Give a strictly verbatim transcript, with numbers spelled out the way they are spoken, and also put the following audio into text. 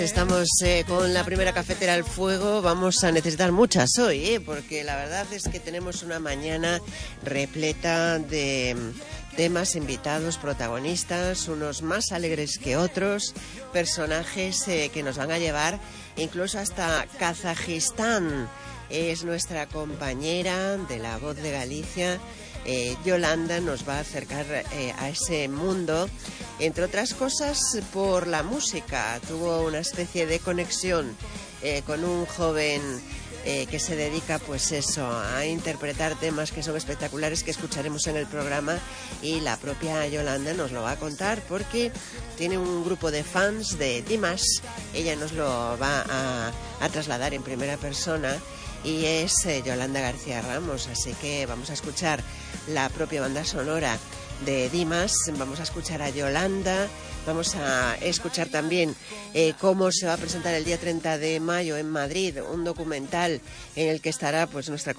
Estamos eh, con la primera cafetera al fuego. Vamos a necesitar muchas hoy, eh, porque la verdad es que tenemos una mañana repleta de temas, invitados, protagonistas, unos más alegres que otros, personajes eh, que nos van a llevar incluso hasta Kazajistán. Es nuestra compañera de La Voz de Galicia, eh, Yolanda, nos va a acercar eh, a ese mundo, entre otras cosas por la música. Tuvo una especie de conexión eh, con un joven eh, que se dedica pues eso, a interpretar temas que son espectaculares, que escucharemos en el programa, y la propia Yolanda nos lo va a contar porque tiene un grupo de fans de Dimas. Ella nos lo va a, a trasladar en primera persona. Y es eh, Yolanda García Ramos, así que vamos a escuchar la propia banda sonora de Dimas, vamos a escuchar a Yolanda, vamos a escuchar también eh, cómo se va a presentar el día treinta de mayo en Madrid un documental en el que estará pues nuestra